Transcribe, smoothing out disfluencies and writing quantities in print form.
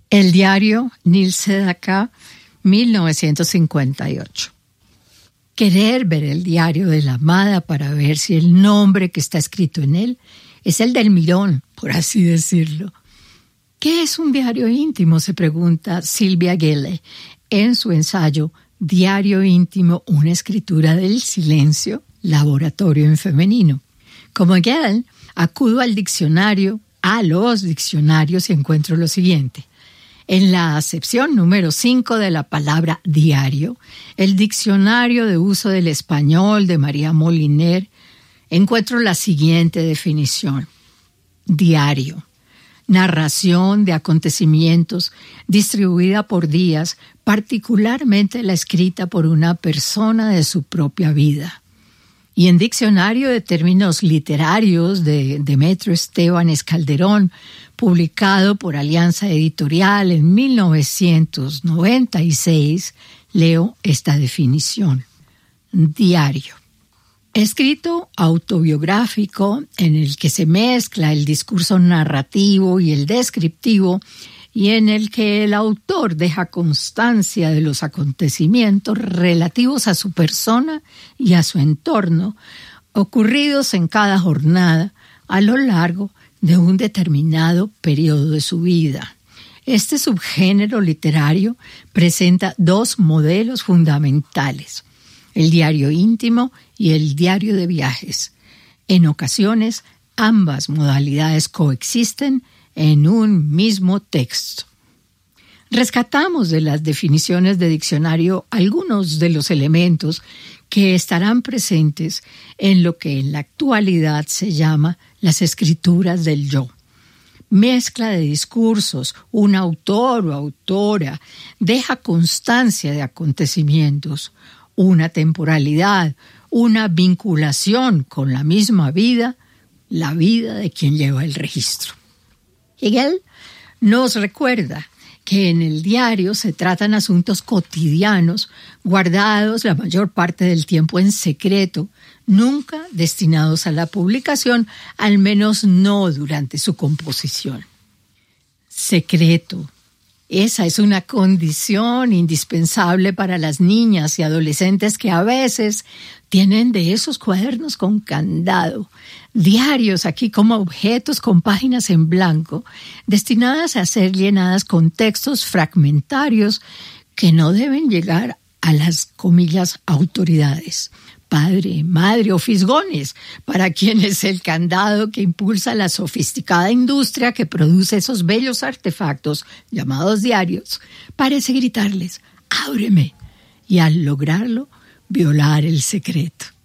El diario Nils Sedaka, 1958. Querer ver el diario de la amada para ver si el nombre que está escrito en él es el del mirón, por así decirlo. ¿Qué es un diario íntimo?, se pregunta Sylvia Gelle en su ensayo Diario íntimo, una escritura del silencio, laboratorio en femenino. Como Gelle, acudo a los diccionarios y encuentro lo siguiente. En la acepción número 5 de la palabra diario, el diccionario de uso del español de María Moliner, encuentro la siguiente definición. Diario. Narración de acontecimientos distribuida por días, particularmente la escrita por una persona de su propia vida. Y en Diccionario de Términos Literarios de Demetrio Estebanes Calderón, publicado por Alianza Editorial en 1996, leo esta definición. Diario. Escrito autobiográfico en el que se mezcla el discurso narrativo y el descriptivo y en el que el autor deja constancia de los acontecimientos relativos a su persona y a su entorno, ocurridos en cada jornada a lo largo de un determinado periodo de su vida. Este subgénero literario presenta dos modelos fundamentales: el diario íntimo y el diario de viajes. En ocasiones, ambas modalidades coexisten en un mismo texto. Rescatamos de las definiciones de diccionario algunos de los elementos que estarán presentes en lo que en la actualidad se llama las escrituras del yo. Mezcla de discursos, un autor o autora deja constancia de acontecimientos, una temporalidad, una vinculación con la misma vida, la vida de quien lleva el registro. Hegel nos recuerda que en el diario se tratan asuntos cotidianos, guardados la mayor parte del tiempo en secreto, nunca destinados a la publicación, al menos no durante su composición. Secreto. Esa es una condición indispensable para las niñas y adolescentes que a veces tienen de esos cuadernos con candado, diarios aquí como objetos con páginas en blanco, destinadas a ser llenadas con textos fragmentarios que no deben llegar a las, comillas, autoridades. Padre, madre o fisgones, para quienes el candado que impulsa la sofisticada industria que produce esos bellos artefactos llamados diarios, parece gritarles, ábreme, y al lograrlo, violar el secreto.